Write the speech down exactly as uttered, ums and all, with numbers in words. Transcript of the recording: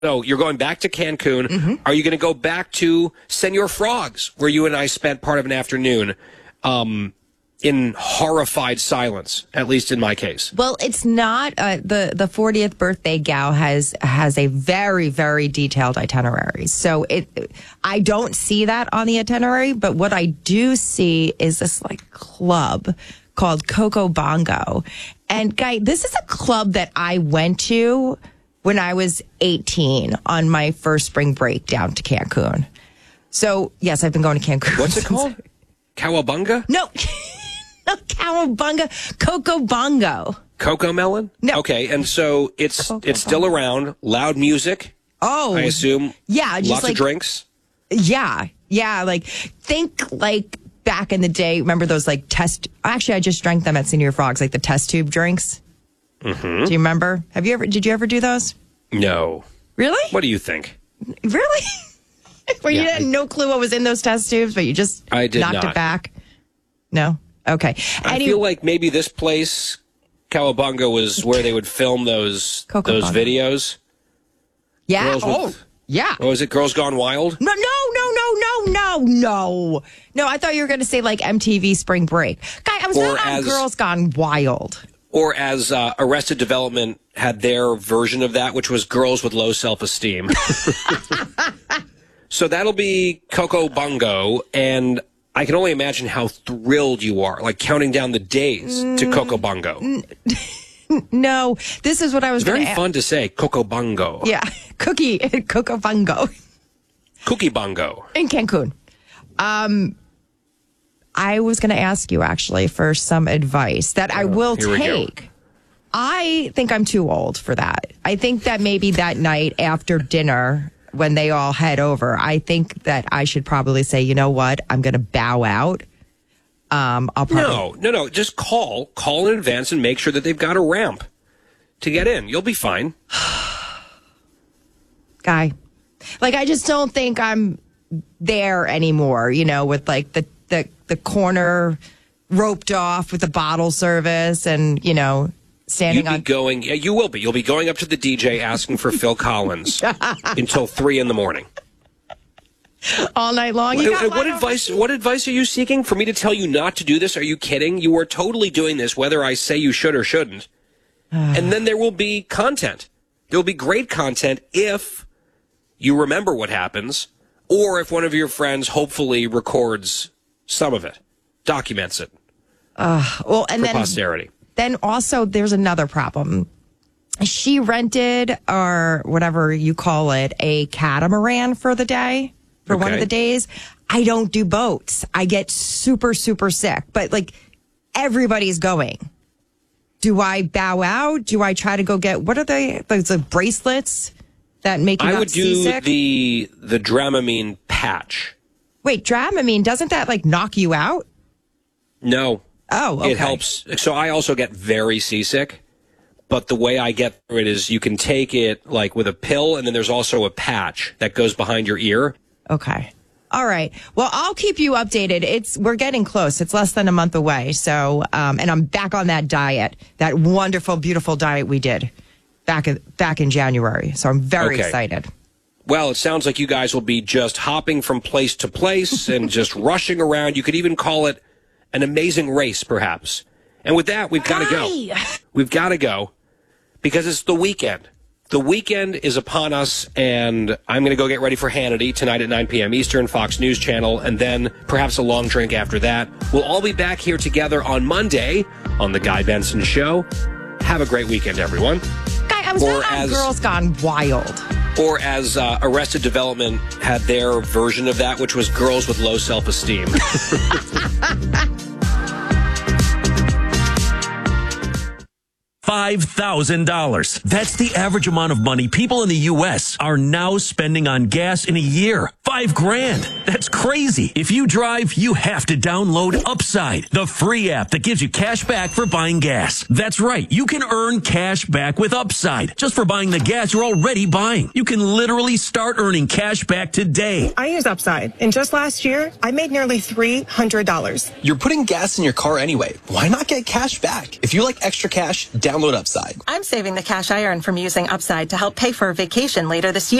No, you're going back to Cancun. Mm-hmm. Are you going to go back to Senor Frogs, where you and I spent part of an afternoon um, in horrified silence, at least in my case? Well, it's not. Uh, the the fortieth birthday gal has has a very, very detailed itinerary. So it, I don't see that on the itinerary, but what I do see is this like club called Coco Bongo. And Guy, this is a club that I went to when I was eighteen on my first spring break down to Cancun. So, yes, I've been going to Cancun. What's it called? Cowabunga? No, not Cowabunga. Coco Bongo. Coco Melon? No. Okay, and so it's Coco it's still Bongo. around. Loud music? Oh. I assume? Yeah. Just Lots like, of drinks? Yeah. Yeah. Like, think like back in the day. Remember those like test... Actually, I just drank them at Senor Frogs, like the test tube drinks. Mm-hmm. Do you remember? Have you ever? Did you ever do those? No. Really? What do you think? Really? Where Yeah, you had I, no clue what was in those test tubes, but you just I did knocked not. it back? No? Okay. I Any- feel like maybe this place, Cowabunga, was where they would film those Coco those Bongo. videos. Yeah. Girls with- Oh, yeah. What was it? Girls Gone Wild? No, no, no, no, no, no, no. No, I thought you were going to say like M T V Spring Break. Guy, I was Or not on as- Girls Gone Wild. Or as uh, Arrested Development had their version of that, which was girls with low self-esteem. So that'll be Coco Bongo, and I can only imagine how thrilled you are, like counting down the days mm, to Coco Bongo. N- no, this is what I was It's very gonna fun to say, Coco Bongo. Yeah, cookie, Coco Bongo. Cookie Bongo. In Cancun. Um, I was going to ask you, actually, for some advice that I will Here we go. take. I think I'm too old for that. I think that maybe that night after dinner, when they all head over, I think that I should probably say, you know what, I'm going to bow out. Um, I'll probably... No, no, no. Just call. Call in advance and make sure that they've got a ramp to get in. You'll be fine. Guy, like, I just don't think I'm there anymore, you know, with like the, the, the corner roped off with the bottle service and, you know, standing You'll be on... going, yeah, you will be. You'll be going up to the D J asking for Phil Collins until three in the morning. all night long. You What, got what one advice? What advice are you seeking for me to tell you not to do this? Are you kidding? You are totally doing this, whether I say you should or shouldn't. And then there will be content. There will be great content if you remember what happens, or if one of your friends hopefully records some of it, documents it Uh, well, and for then posterity. then also there's another problem. She rented, or whatever you call it, a catamaran for the day, for one of Okay. the days. I don't do boats. I get super, super sick. But like everybody's going. Do I bow out? Do I try to go get, what are they? Those the bracelets that make you I not would do seasick? the the Dramamine patch. Wait, Dramamine, doesn't that like knock you out? No. Oh, okay. It helps. So I also get very seasick, but the way I get through it is you can take it like with a pill, and then there's also a patch that goes behind your ear. Okay. All right. Well, I'll keep you updated. It's we're getting close. It's less than a month away. So, um, and I'm back on that diet, that wonderful, beautiful diet we did back in, back in January. So I'm very Okay. excited. Well, it sounds like you guys will be just hopping from place to place and just rushing around. You could even call it an amazing race, perhaps. And with that, we've got to go. We've got to go because it's the weekend. The weekend is upon us, and I'm going to go get ready for Hannity tonight at nine p.m. Eastern, Fox News Channel, and then perhaps a long drink after that. We'll all be back here together on Monday on The Guy Benson Show. Have a great weekend, everyone. Guy, I was Or not on as- Girls Gone Wild. Or as uh, Arrested Development had their version of that, which was girls with low self-esteem. five thousand dollars. That's the average amount of money people in the U S are now spending on gas in a year. Five grand. That's crazy. If you drive, you have to download Upside, the free app that gives you cash back for buying gas. That's right. You can earn cash back with Upside just for buying the gas you're already buying. You can literally start earning cash back today. I use Upside, and just last year, I made nearly three hundred dollars. You're putting gas in your car anyway. Why not get cash back? If you like extra cash, download Download Upside. I'm saving the cash I earn from using Upside to help pay for a vacation later this year.